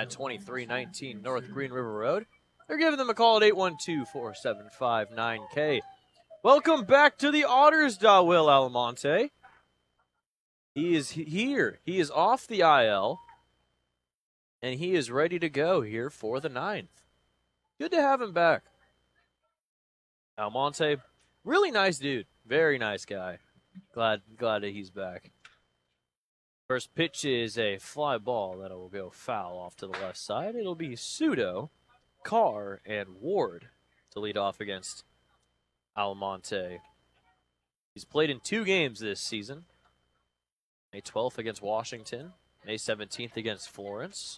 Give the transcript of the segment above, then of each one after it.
at 2319 North Green River Road. They're giving them a call at 812-475-9K. Welcome back to the Otters, Will Almonte. He is here. He is off the IL, and he is ready to go here for the 9th. Good to have him back. Almonte, really nice dude. Very nice guy. Glad that he's back. First pitch is a fly ball that will go foul off to the left side. It'll be Sudo, Carr, and Ward to lead off against Almonte. He's played in 2 games this season. May 12th against Washington. May 17th against Florence.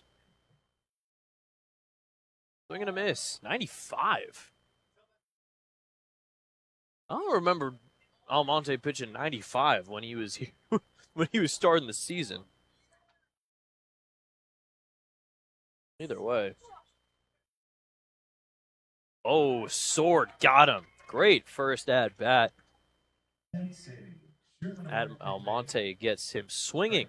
Swing and a miss. 95. I don't remember Almonte pitching 95 when he was here, when he was starting the season. Either way. Oh, sword got him. Great first at bat. Adam Almonte gets him swinging.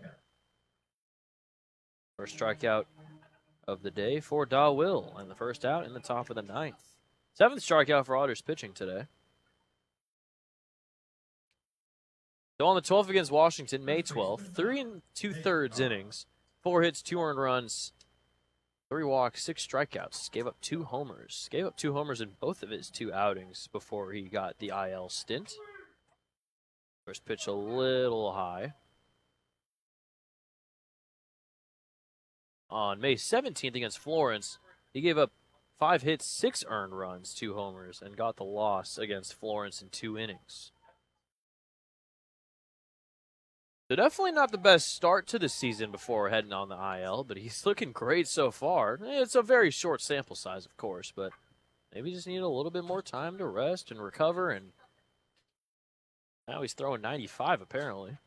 First strikeout of the day for Will, and the first out in the top of the 9th. 7th strikeout for Otters pitching today. So on the 12th against Washington, May 12th, 3 2/3 innings, 4 hits, 2 earned runs, 3 walks, 6 strikeouts. Gave up 2 homers. Gave up 2 homers in both of his 2 outings before he got the IL stint. First pitch a little high. On May 17th against Florence, he gave up 5 hits, 6 earned runs, 2 homers, and got the loss against Florence in 2 innings. So definitely not the best start to the season before heading on the IL, but he's looking great so far. It's a very short sample size, of course, but maybe just need a little bit more time to rest and recover, and now he's throwing 95, apparently.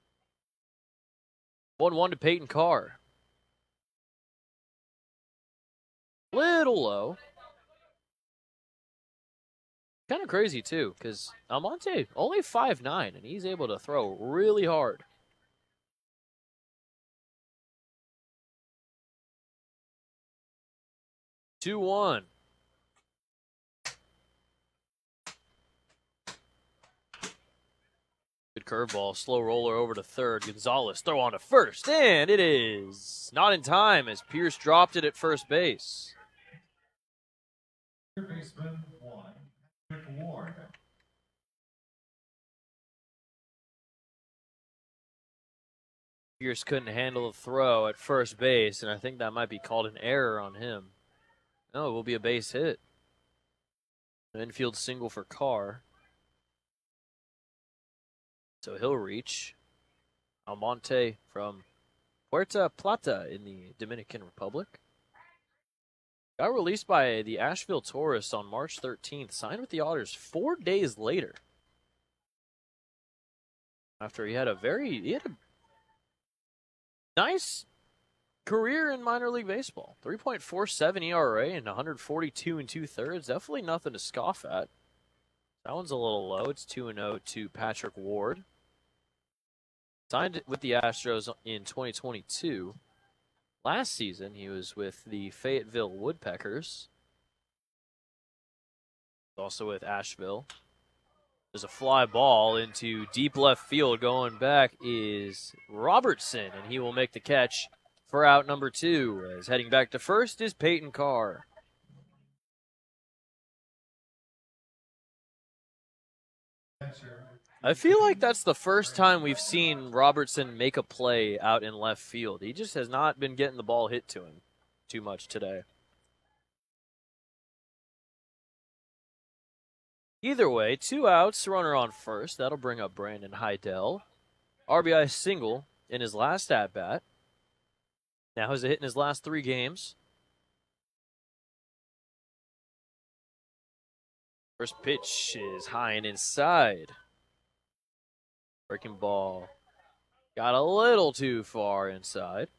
1-1 to Peyton Carr. Little low. Kind of crazy, too, because Almonte only 5'9", and he's able to throw really hard. 2-1. Good curveball, slow roller over to third. Gonzalez throw on to first, and it is not in time as Pierce dropped it at first base. Baseman 1, Ward. Pierce couldn't handle the throw at first base, and I think that might be called an error on him. No, it will be a base hit. An infield single for Carr. So he'll reach. Almonte from Puerto Plata in the Dominican Republic. Got released by the Asheville Tourists on March 13th. Signed with the Otters 4 days later. After he had a nice career in minor league baseball. 3.47 ERA and 142 2/3. Definitely nothing to scoff at. That one's a little low. It's 2-0 to Patrick Ward. Signed with the Astros in 2022. Last season, he was with the Fayetteville Woodpeckers. Also with Asheville. There's a fly ball into deep left field. Going back is Robertson, and he will make the catch for out number 2. As heading back to first is Peyton Carr. I feel like that's the first time we've seen Robertson make a play out in left field. He just has not been getting the ball hit to him too much today. Either way, 2 outs, runner on first. That'll bring up Brandon Heidel. RBI single in his last at-bat. Now has a hit in his last 3 games. First pitch is high and inside. Breaking ball got a little too far inside.